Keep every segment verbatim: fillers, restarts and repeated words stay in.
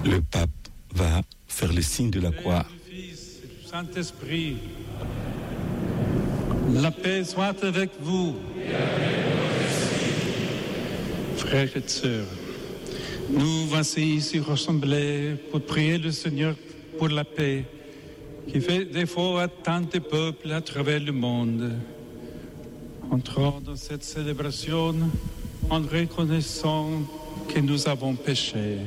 Le pape va faire le signe de la croix. Du Fils et du Saint-Esprit. La paix soit avec vous. Frères et sœurs, nous voici ici rassemblés pour prier le Seigneur pour la paix qui fait défaut à tant de peuples à travers le monde. Entrons dans cette célébration en reconnaissant que nous avons péché.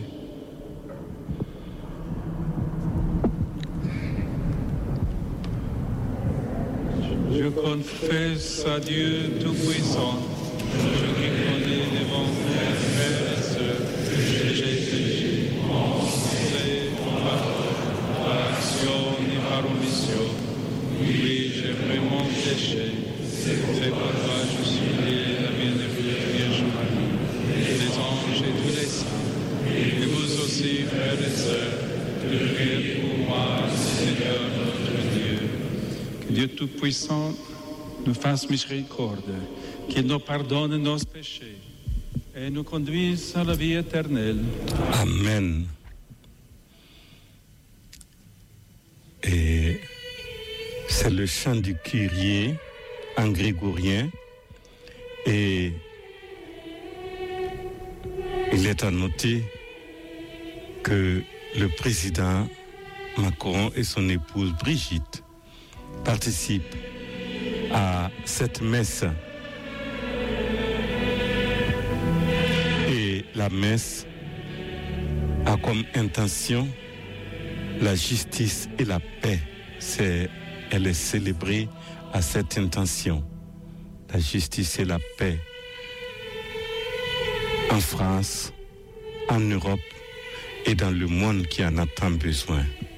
Je confesse à Dieu Tout-Puissant, je reconnais devant mes frères et sœurs que j'ai péché, en pensée, en parole, par action et par omission. Oui, j'ai vraiment péché. C'est pourquoi je suis lié à la bienheureuse Vierge Marie, les anges et tous les saints. Et vous aussi, frères et sœurs, priez pour moi, Seigneur notre Dieu. Que Dieu Tout-Puissant nous fasse miséricorde, qu'il nous pardonne nos péchés et nous conduise à la vie éternelle. Amen. Et c'est le chant du Kyrie en grégorien et il est à noter que le président Macron et son épouse Brigitte participent à cette messe. Et la messe a comme intention la justice et la paix. C'est, elle est célébrée à cette intention. La justice et la paix en France, en Europe et dans le monde qui en a tant besoin.